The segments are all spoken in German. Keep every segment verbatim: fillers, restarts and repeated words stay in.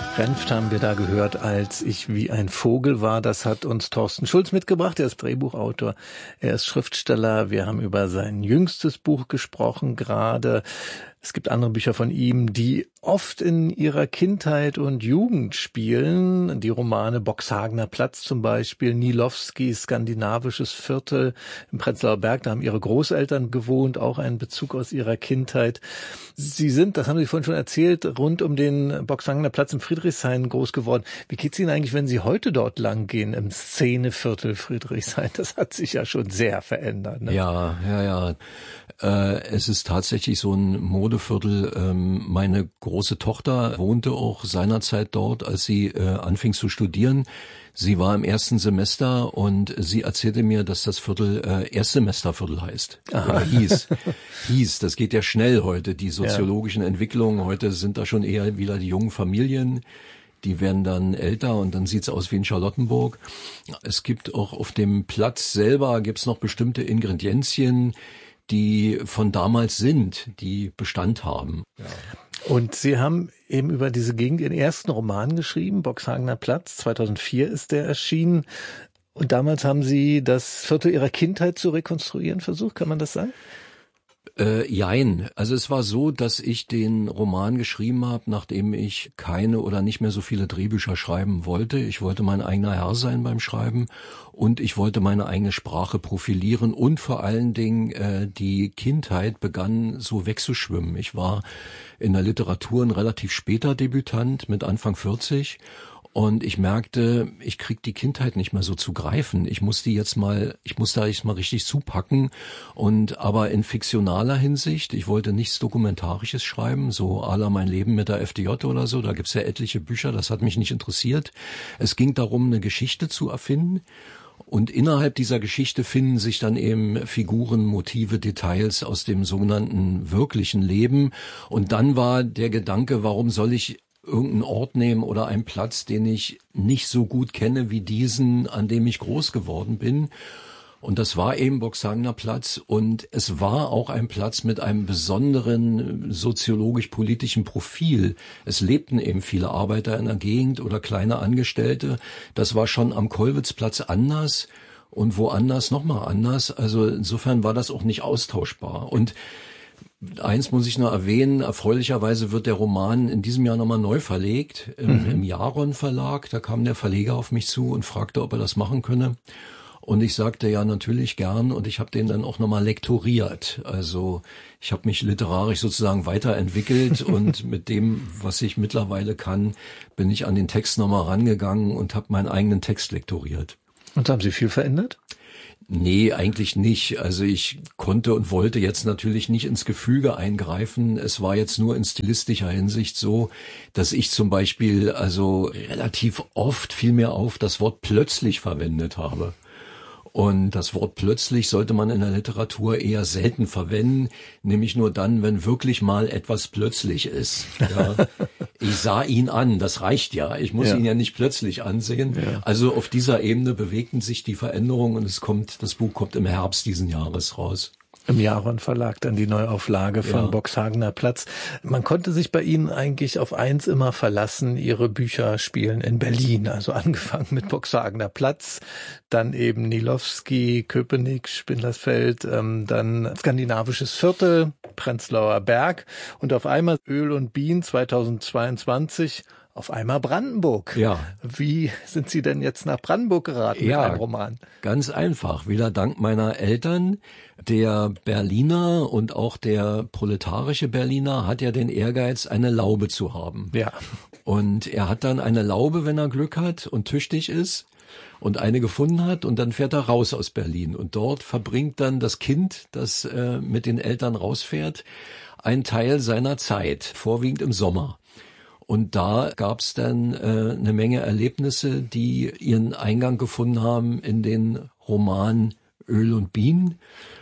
Renft haben wir da gehört, als ich wie ein Vogel war. Das hat uns Thorsten Schulz mitgebracht. Er ist Drehbuchautor, er ist Schriftsteller. Wir haben über sein jüngstes Buch gesprochen gerade. Es gibt andere Bücher von ihm, die oft in ihrer Kindheit und Jugend spielen. Die Romane Boxhagener Platz zum Beispiel, Nilowskis Skandinavisches Viertel im Prenzlauer Berg. Da haben ihre Großeltern gewohnt, auch ein Bezug aus ihrer Kindheit. Sie sind, das haben Sie vorhin schon erzählt, rund um den Boxhagener Platz im Friedrichshain groß geworden. Wie geht's Ihnen eigentlich, wenn Sie heute dort lang gehen, im Szeneviertel Friedrichshain? Das hat sich ja schon sehr verändert, ne? Ja, ja, ja. Äh, es ist tatsächlich so ein Modeviertel. Ähm, meine große Tochter wohnte auch seinerzeit dort, als sie äh, anfing zu studieren. Sie war im ersten Semester und sie erzählte mir, dass das Viertel äh, Erstsemesterviertel heißt. Aha. Oder hieß. hieß. Das geht ja schnell heute, die soziologischen ja. Entwicklungen. Heute sind da schon eher wieder die jungen Familien. Die werden dann älter und dann sieht's aus wie in Charlottenburg. Es gibt auch auf dem Platz selber gibt's noch bestimmte Ingredienzien, die von damals sind, die Bestand haben. Ja. Und Sie haben eben über diese Gegend Ihren ersten Roman geschrieben, Boxhagener Platz. zweitausendvier ist der erschienen. Und damals haben Sie das Viertel Ihrer Kindheit zu rekonstruieren versucht, kann man das sagen? Äh, jein. Also es war so, dass ich den Roman geschrieben habe, nachdem ich keine oder nicht mehr so viele Drehbücher schreiben wollte. Ich wollte mein eigener Herr sein beim Schreiben und ich wollte meine eigene Sprache profilieren und vor allen Dingen äh, die Kindheit begann so wegzuschwimmen. Ich war in der Literatur ein relativ später Debütant mit Anfang vierzig. Und ich merkte, ich krieg die Kindheit nicht mehr so zu greifen. Ich muss die jetzt mal, ich muss da jetzt mal richtig zupacken. Und aber in fiktionaler Hinsicht, ich wollte nichts Dokumentarisches schreiben, so à la mein Leben mit der F D J oder so. Da gibt's ja etliche Bücher, das hat mich nicht interessiert. Es ging darum, eine Geschichte zu erfinden. Und innerhalb dieser Geschichte finden sich dann eben Figuren, Motive, Details aus dem sogenannten wirklichen Leben. Und dann war der Gedanke, warum soll ich irgendeinen Ort nehmen oder einen Platz, den ich nicht so gut kenne wie diesen, an dem ich groß geworden bin. Und das war eben Boxhagener Platz und es war auch ein Platz mit einem besonderen soziologisch-politischen Profil. Es lebten eben viele Arbeiter in der Gegend oder kleine Angestellte. Das war schon am Kollwitzplatz anders und woanders nochmal anders. Also insofern war das auch nicht austauschbar. Und eins muss ich noch erwähnen, erfreulicherweise wird der Roman in diesem Jahr nochmal neu verlegt, im, mhm. im Jaron Verlag. Da kam der Verleger auf mich zu und fragte, ob er das machen könne. Und ich sagte ja natürlich gern und ich habe den dann auch nochmal lektoriert. Also ich habe mich literarisch sozusagen weiterentwickelt und mit dem, was ich mittlerweile kann, bin ich an den Text nochmal rangegangen und habe meinen eigenen Text lektoriert. Und haben Sie viel verändert? Nee, eigentlich nicht. Also ich konnte und wollte jetzt natürlich nicht ins Gefüge eingreifen. Es war jetzt nur in stilistischer Hinsicht so, dass ich zum Beispiel also relativ oft, fiel mir auf, das Wort plötzlich verwendet habe. Und das Wort plötzlich sollte man in der Literatur eher selten verwenden, nämlich nur dann, wenn wirklich mal etwas plötzlich ist. Ja. Ich sah ihn an, das reicht ja. Ich muss ja. ihn ja nicht plötzlich ansehen. Ja. Also auf dieser Ebene bewegten sich die Veränderungen und es kommt, das Buch kommt im Herbst diesen Jahres raus. Im Jaron Verlag dann die Neuauflage von ja. Boxhagener Platz. Man konnte sich bei Ihnen eigentlich auf eins immer verlassen, Ihre Bücher spielen in Berlin. Also angefangen mit Boxhagener Platz, dann eben Nilowski, Köpenick, Spindlersfeld, ähm, dann Skandinavisches Viertel, Prenzlauer Berg und auf einmal Öl und Bien zweitausendzweiundzwanzig. Auf einmal Brandenburg. Ja. Wie sind Sie denn jetzt nach Brandenburg geraten ja, mit einem Roman? Ganz einfach. Wieder dank meiner Eltern. Der Berliner und auch der proletarische Berliner hat ja den Ehrgeiz, eine Laube zu haben. Ja. Und er hat dann eine Laube, wenn er Glück hat und tüchtig ist und eine gefunden hat und dann fährt er raus aus Berlin. Und dort verbringt dann das Kind, das äh, mit den Eltern rausfährt, einen Teil seiner Zeit, vorwiegend im Sommer. Und da gab's dann äh, eine Menge Erlebnisse, die ihren Eingang gefunden haben in den Roman Öl und Bien.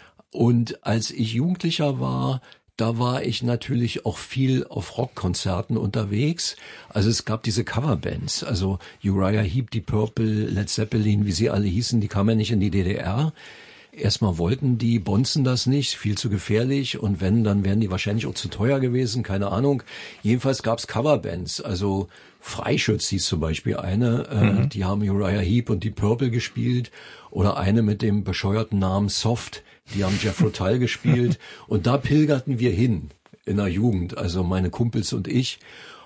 Und als ich Jugendlicher war, da war ich natürlich auch viel auf Rockkonzerten unterwegs. Also es gab diese Coverbands, also Uriah Heep, Deep Purple, Led Zeppelin, wie sie alle hießen, die kamen ja nicht in die D D R. erstmal wollten die Bonzen das nicht, viel zu gefährlich, und wenn, dann wären die wahrscheinlich auch zu teuer gewesen, keine Ahnung. Jedenfalls gab's Coverbands, also Freischütz hieß zum Beispiel eine, mhm. äh, die haben Uriah Heep und die Purple gespielt, oder eine mit dem bescheuerten Namen Soft, die haben Jethro Tull gespielt, und da pilgerten wir hin in der Jugend, also meine Kumpels und ich.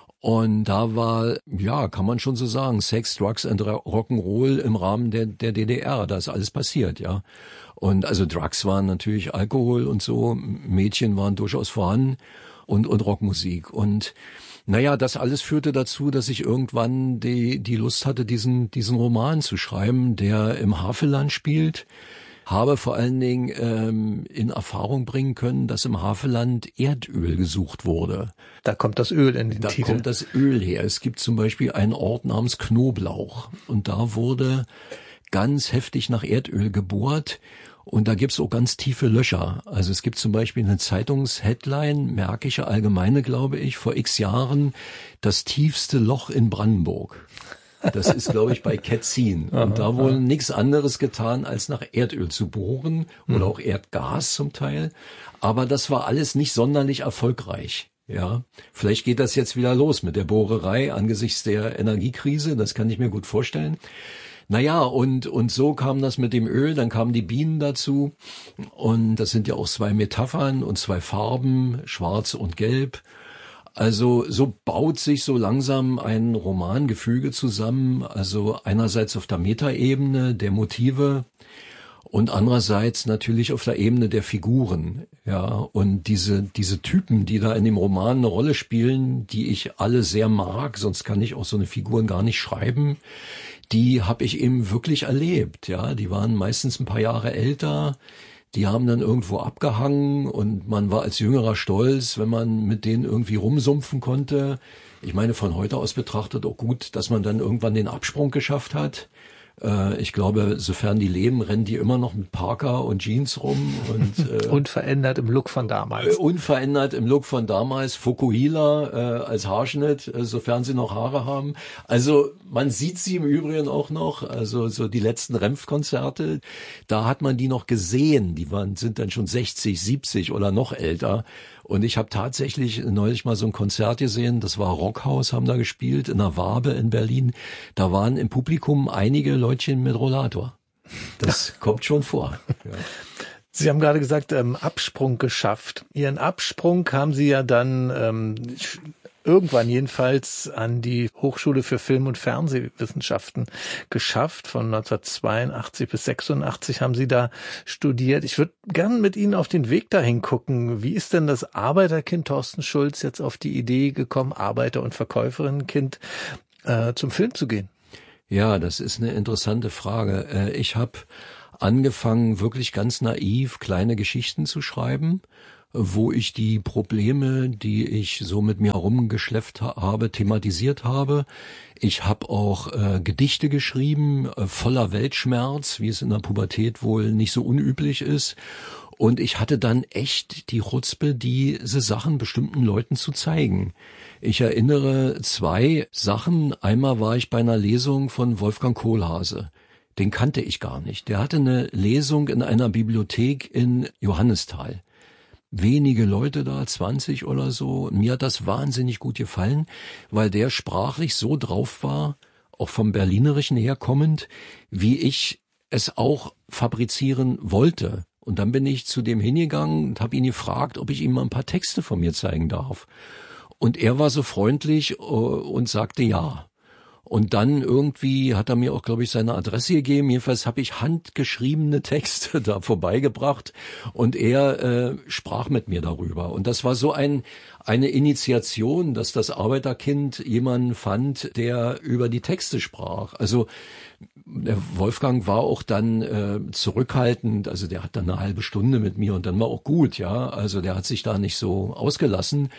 Und da war, ja, kann man schon so sagen, Sex, Drugs and Rock'n'Roll im Rahmen der, der D D R. Da ist alles passiert, ja. Und also Drugs waren natürlich Alkohol und so, Mädchen waren durchaus vorhanden und, und Rockmusik. Und naja, das alles führte dazu, dass ich irgendwann die, die Lust hatte, diesen, diesen Roman zu schreiben, der im Havelland spielt. Habe vor allen Dingen ähm, in Erfahrung bringen können, dass im Havelland Erdöl gesucht wurde. Da kommt das Öl in den da Titel. Da kommt das Öl her. Es gibt zum Beispiel einen Ort namens Knoblauch, und da wurde ganz heftig nach Erdöl gebohrt, und da gibt's auch ganz tiefe Löcher. Also es gibt zum Beispiel eine Zeitungsheadline, Märkische Allgemeine, glaube ich, vor x Jahren, das tiefste Loch in Brandenburg. Das ist, glaube ich, bei Ketzin. Und da wurde nichts anderes getan, als nach Erdöl zu bohren oder auch Erdgas zum Teil. Aber das war alles nicht sonderlich erfolgreich. Ja, vielleicht geht das jetzt wieder los mit der Bohrerei angesichts der Energiekrise. Das kann ich mir gut vorstellen. Naja, und, und so kam das mit dem Öl, dann kamen die Bienen dazu. Und das sind ja auch zwei Metaphern und zwei Farben, schwarz und gelb. Also so baut sich so langsam ein Romangefüge zusammen, also einerseits auf der Metaebene der Motive und andererseits natürlich auf der Ebene der Figuren, ja, und diese diese Typen, die da in dem Roman eine Rolle spielen, die ich alle sehr mag, sonst kann ich auch so eine Figuren gar nicht schreiben, die habe ich eben wirklich erlebt, ja, die waren meistens ein paar Jahre älter. Die haben dann irgendwo abgehangen, und man war als Jüngerer stolz, wenn man mit denen irgendwie rumsumpfen konnte. Ich meine, von heute aus betrachtet auch gut, dass man dann irgendwann den Absprung geschafft hat. Äh, ich glaube, sofern die leben, rennen die immer noch mit Parker und Jeans rum. Und äh, unverändert im Look von damals. Äh, unverändert im Look von damals. Fukuhila äh, als Haarschnitt, äh, sofern sie noch Haare haben. Also man sieht sie im Übrigen auch noch. Also so die letzten Renf-Konzerte, da hat man die noch gesehen. Die waren sind dann schon sechzig, siebzig oder noch älter. Und ich habe tatsächlich neulich mal so ein Konzert gesehen, das war Rockhaus, haben da gespielt, in der Wabe in Berlin. Da waren im Publikum einige Leutchen mit Rollator. Das kommt schon vor. Ja. Sie haben gerade gesagt, ähm, Absprung geschafft. Ihren Absprung haben Sie ja dann ähm, irgendwann jedenfalls an die Hochschule für Film- und Fernsehwissenschaften geschafft. Von neunzehnhundertzweiundachtzig bis sechsundachtzig haben Sie da studiert. Ich würde gern mit Ihnen auf den Weg dahin gucken. Wie ist denn das Arbeiterkind Thorsten Schulz jetzt auf die Idee gekommen, Arbeiter- und Verkäuferinnenkind, äh, zum Film zu gehen? Ja, das ist eine interessante Frage. Äh, ich habe angefangen, wirklich ganz naiv kleine Geschichten zu schreiben, wo ich die Probleme, die ich so mit mir herumgeschleppt habe, thematisiert habe. Ich habe auch äh, Gedichte geschrieben, äh, voller Weltschmerz, wie es in der Pubertät wohl nicht so unüblich ist. Und ich hatte dann echt die Chutzpe, diese Sachen bestimmten Leuten zu zeigen. Ich erinnere zwei Sachen. Einmal war ich bei einer Lesung von Wolfgang Kohlhase. Den kannte ich gar nicht. Der hatte eine Lesung in einer Bibliothek in Johannisthal. Wenige Leute da, zwanzig oder so. Mir hat das wahnsinnig gut gefallen, weil der sprachlich so drauf war, auch vom Berlinerischen herkommend, wie ich es auch fabrizieren wollte. Und dann bin ich zu dem hingegangen und habe ihn gefragt, ob ich ihm mal ein paar Texte von mir zeigen darf. Und er war so freundlich und sagte ja. Und dann irgendwie hat er mir auch, glaube ich, seine Adresse gegeben. Jedenfalls habe ich handgeschriebene Texte da vorbeigebracht und er äh, sprach mit mir darüber. Und das war so ein eine Initiation, dass das Arbeiterkind jemanden fand, der über die Texte sprach. Also der Wolfgang war auch dann äh, zurückhaltend, also der hat dann eine halbe Stunde mit mir und dann war auch gut, ja. Also der hat sich da nicht so ausgelassen.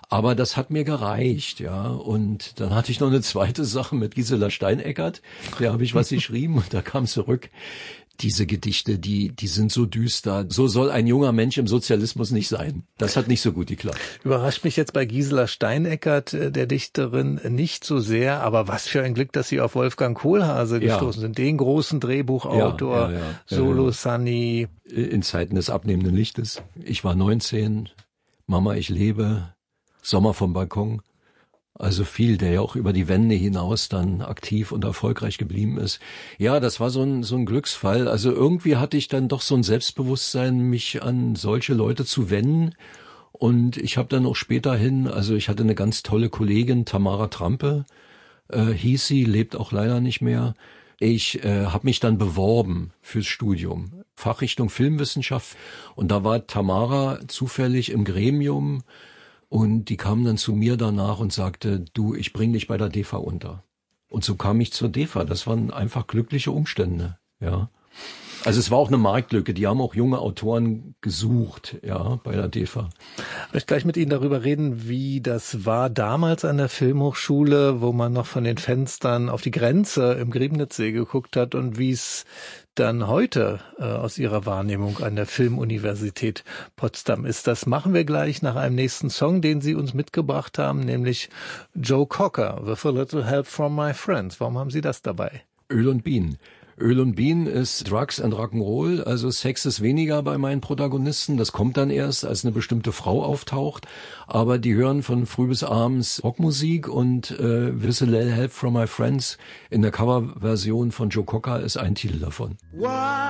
Aber das hat mir gereicht, ja. Und dann hatte ich noch eine zweite Sache mit Gisela Steineckert. Der habe ich was geschrieben und da kam zurück. Diese Gedichte, die, die sind so düster. So soll ein junger Mensch im Sozialismus nicht sein. Das hat nicht so gut geklappt. Überrascht mich jetzt bei Gisela Steineckert, der Dichterin, nicht so sehr. Aber was für ein Glück, dass Sie auf Wolfgang Kohlhase ja. gestoßen sind. Den großen Drehbuchautor, ja, ja, ja. Solo Sunny. In Zeiten des abnehmenden Lichtes. Ich war neunzehn. Mama, ich lebe. Sommer vom Balkon. Also viel, der ja auch über die Wende hinaus dann aktiv und erfolgreich geblieben ist. Ja, das war so ein, so ein Glücksfall. Also irgendwie hatte ich dann doch so ein Selbstbewusstsein, mich an solche Leute zu wenden. Und ich habe dann auch späterhin, also ich hatte eine ganz tolle Kollegin, Tamara Trampe, äh, hieß sie, lebt auch leider nicht mehr. Ich äh, habe mich dann beworben fürs Studium, Fachrichtung Filmwissenschaft. Und da war Tamara zufällig im Gremium. Und die kam dann zu mir danach und sagte, du, ich bring dich bei der D E F A unter. Und so kam ich zur D E F A. Das waren einfach glückliche Umstände, ja. Also es war auch eine Marktlücke. Die haben auch junge Autoren gesucht, ja, bei der D E F A. Ich möchte gleich mit Ihnen darüber reden, wie das war damals an der Filmhochschule, wo man noch von den Fenstern auf die Grenze im Griebnitzsee geguckt hat und wie es dann heute äh, aus Ihrer Wahrnehmung an der Filmuniversität Potsdam ist. Das machen wir gleich nach einem nächsten Song, den Sie uns mitgebracht haben, nämlich Joe Cocker, With a Little Help from My Friends. Warum haben Sie das dabei? Öl und Bienen. Öl und Bienen ist Drugs and Rock'n'Roll, also Sex ist weniger bei meinen Protagonisten. Das kommt dann erst, als eine bestimmte Frau auftaucht. Aber die hören von früh bis abends Rockmusik und äh, With a Little Help from My Friends in der Coverversion von Joe Cocker ist ein Titel davon. Wow.